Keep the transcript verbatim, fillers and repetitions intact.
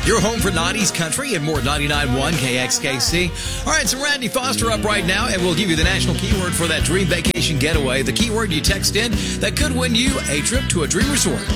Your home for nineties country and more. Ninety-nine point one K X K C. All right, so Randy Foster up right now, and we'll give you the national keyword for that dream vacation getaway. The keyword you text in that could win you a trip to a dream resort.